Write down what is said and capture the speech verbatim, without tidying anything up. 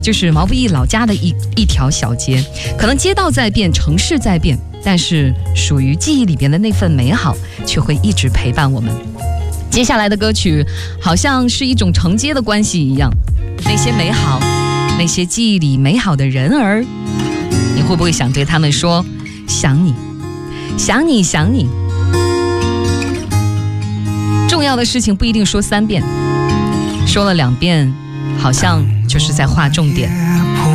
就是毛不易老家的一一条小街，可能街道在变，城市在变，但是属于记忆里边的那份美好却会一直陪伴我们。接下来的歌曲好像是一种承接的关系一样，那些美好，那些记忆里美好的人儿，你会不会想对他们说想你想你想你？重要的事情不一定说三遍，说了两遍好像就是在划重点。